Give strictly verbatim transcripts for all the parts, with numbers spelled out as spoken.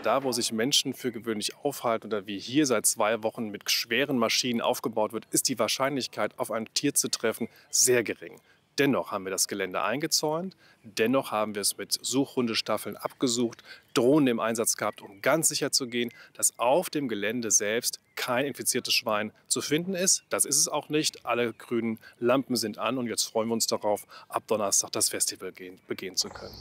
Da, wo sich Menschen für gewöhnlich aufhalten oder wie hier seit zwei Wochen mit schweren Maschinen aufgebaut wird, ist die Wahrscheinlichkeit, auf ein Tier zu treffen, sehr gering. Dennoch haben wir das Gelände eingezäunt, dennoch haben wir es mit Suchhundestaffeln abgesucht, Drohnen im Einsatz gehabt, um ganz sicher zu gehen, dass auf dem Gelände selbst kein infiziertes Schwein zu finden ist. Das ist es auch nicht. Alle grünen Lampen sind an und jetzt freuen wir uns darauf, ab Donnerstag das Festival gehen, begehen zu können.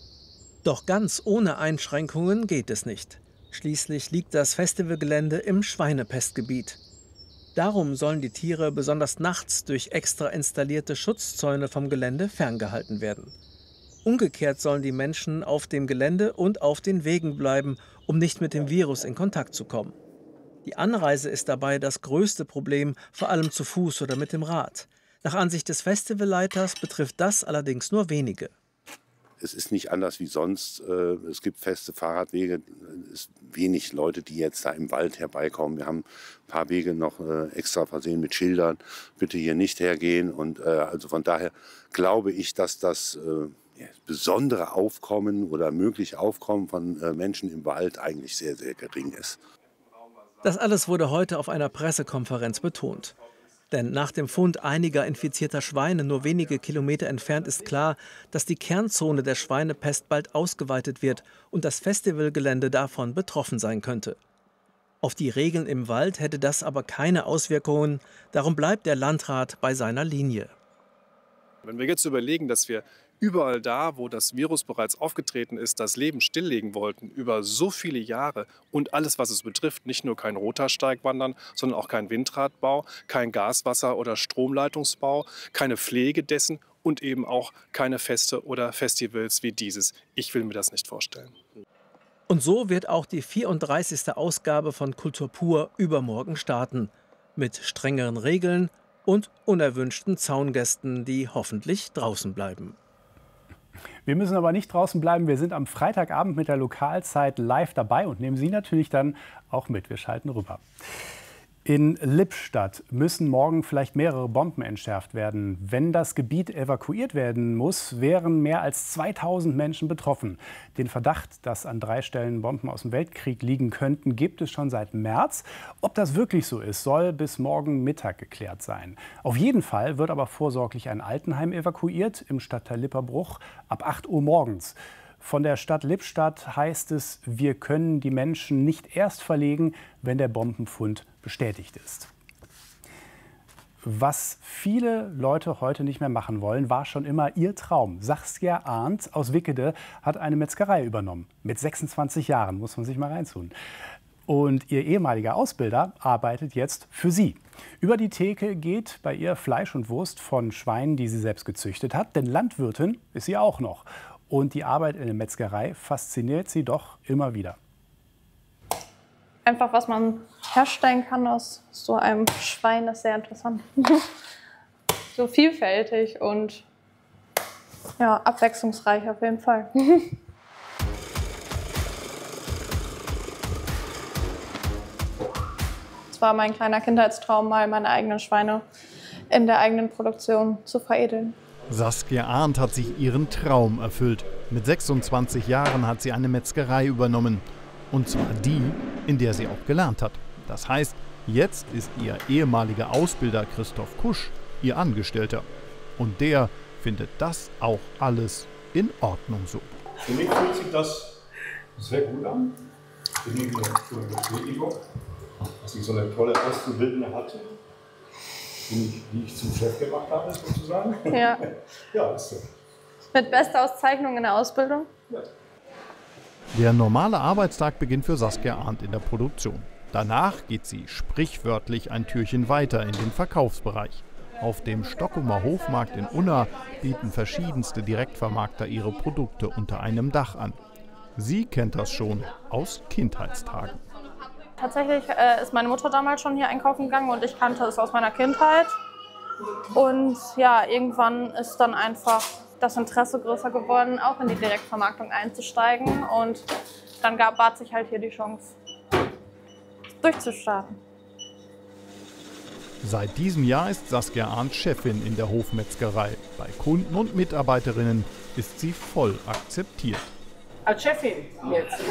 Doch ganz ohne Einschränkungen geht es nicht. Schließlich liegt das Festivalgelände im Schweinepestgebiet. Darum sollen die Tiere besonders nachts durch extra installierte Schutzzäune vom Gelände ferngehalten werden. Umgekehrt sollen die Menschen auf dem Gelände und auf den Wegen bleiben, um nicht mit dem Virus in Kontakt zu kommen. Die Anreise ist dabei das größte Problem, vor allem zu Fuß oder mit dem Rad. Nach Ansicht des Festivalleiters betrifft das allerdings nur wenige. Es ist nicht anders wie sonst. Es gibt feste Fahrradwege. Es sind wenig Leute, die jetzt da im Wald herbeikommen. Wir haben ein paar Wege noch extra versehen mit Schildern. Bitte hier nicht hergehen. Und also von daher glaube ich, dass das besondere Aufkommen oder mögliche Aufkommen von Menschen im Wald eigentlich sehr, sehr gering ist. Das alles wurde heute auf einer Pressekonferenz betont. Denn nach dem Fund einiger infizierter Schweine nur wenige Kilometer entfernt ist klar, dass die Kernzone der Schweinepest bald ausgeweitet wird und das Festivalgelände davon betroffen sein könnte. Auf die Regeln im Wald hätte das aber keine Auswirkungen, darum bleibt der Landrat bei seiner Linie. Wenn wir jetzt überlegen, dass wir überall da, wo das Virus bereits aufgetreten ist, das Leben stilllegen wollten, über so viele Jahre und alles, was es betrifft, nicht nur kein Rotarsteigwandern, sondern auch kein Windradbau, kein Gaswasser- oder Stromleitungsbau, keine Pflege dessen und eben auch keine Feste oder Festivals wie dieses. Ich will mir das nicht vorstellen. Und so wird auch die vierunddreißigste Ausgabe von Kultur pur übermorgen starten. Mit strengeren Regeln und unerwünschten Zaungästen, die hoffentlich draußen bleiben. Wir müssen aber nicht draußen bleiben. Wir sind am Freitagabend mit der Lokalzeit live dabei und nehmen Sie natürlich dann auch mit. Wir schalten rüber. In Lippstadt müssen morgen vielleicht mehrere Bomben entschärft werden. Wenn das Gebiet evakuiert werden muss, wären mehr als zweitausend Menschen betroffen. Den Verdacht, dass an drei Stellen Bomben aus dem Weltkrieg liegen könnten, gibt es schon seit März. Ob das wirklich so ist, soll bis morgen Mittag geklärt sein. Auf jeden Fall wird aber vorsorglich ein Altenheim evakuiert im Stadtteil Lipperbruch ab acht Uhr morgens. Von der Stadt Lippstadt heißt es, wir können die Menschen nicht erst verlegen, wenn der Bombenfund bestätigt ist. Was viele Leute heute nicht mehr machen wollen, war schon immer ihr Traum. Saskia Arndt aus Wickede hat eine Metzgerei übernommen. Mit sechsundzwanzig Jahren, muss man sich mal reintun. Und ihr ehemaliger Ausbilder arbeitet jetzt für sie. Über die Theke geht bei ihr Fleisch und Wurst von Schweinen, die sie selbst gezüchtet hat. Denn Landwirtin ist sie auch noch. Und die Arbeit in der Metzgerei fasziniert sie doch immer wieder. Einfach, was man herstellen kann aus so einem Schwein, ist sehr interessant. So vielfältig und ja, abwechslungsreich auf jeden Fall. Es war mein kleiner Kindheitstraum, mal meine eigenen Schweine in der eigenen Produktion zu veredeln. Saskia Arndt hat sich ihren Traum erfüllt. Mit sechsundzwanzig Jahren hat sie eine Metzgerei übernommen. Und zwar die, in der sie auch gelernt hat. Das heißt, jetzt ist ihr ehemaliger Ausbilder Christoph Kusch ihr Angestellter. Und der findet das auch alles in Ordnung so. Für mich fühlt sich das sehr gut an. Für mich eine Bestätigung, dass ich so eine tolle Auszubildende hatte. Die ich, die ich zum Chef gemacht habe, sozusagen. Ja. Ja, ist so. Mit bester Auszeichnung in der Ausbildung. Ja. Der normale Arbeitstag beginnt für Saskia Arndt in der Produktion. Danach geht sie sprichwörtlich ein Türchen weiter in den Verkaufsbereich. Auf dem Stockumer Hofmarkt in Unna bieten verschiedenste Direktvermarkter ihre Produkte unter einem Dach an. Sie kennt das schon aus Kindheitstagen. Tatsächlich äh, ist meine Mutter damals schon hier einkaufen gegangen und ich kannte es aus meiner Kindheit. Und ja, irgendwann ist dann einfach das Interesse größer geworden, auch in die Direktvermarktung einzusteigen. Und dann gab, bat sich halt hier die Chance, durchzustarten. Seit diesem Jahr ist Saskia Arndt Chefin in der Hofmetzgerei. Bei Kunden und Mitarbeiterinnen ist sie voll akzeptiert. Als Chefin jetzt.